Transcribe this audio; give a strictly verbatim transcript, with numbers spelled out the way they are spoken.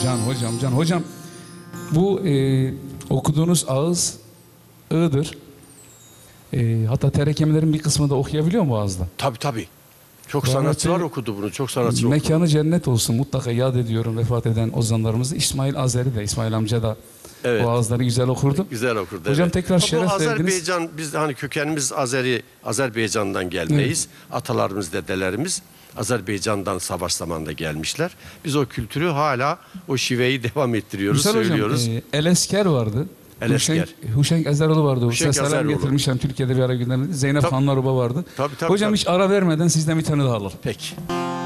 Can hocam, can hocam. Bu e, okuduğunuz ağız Iğdır. E, hatta terekemelerin bir kısmını da okuyabiliyor mu ağızda? Tabii tabii. Çok Rahmetli- sanatçılar okudu bunu. Çok sanatçı okudu. Mekanı cennet olsun. Mutlaka yad ediyorum vefat eden ozanlarımızı. İsmail Azeri de, İsmail amca da Evet. o ağızları güzel okurdu. Güzel okurdu. Hocam evet. tekrar Ha, bu şeref verdiniz. Azerbaycan, biz hani kökenimiz Azeri, Azerbaycan'dan gelmeyiz. Atalarımız, dedelerimiz Azerbaycan'dan savaş zamanında gelmişler. Biz o kültürü hala, o şiveyi devam ettiriyoruz, Güzel söylüyoruz. hocam. E, Elesker vardı. Elesker. Huşenk, Huşenk Ezeroğlu vardı. Huşenk Size selam Ezeroğlu. getirmişim Türkiye'de bir ara günlerinde. Zeynep Tabii. Hanlaruba vardı. Tabii, tabii, Hocam tabii. hiç ara vermeden sizden bir tane daha alalım. Peki.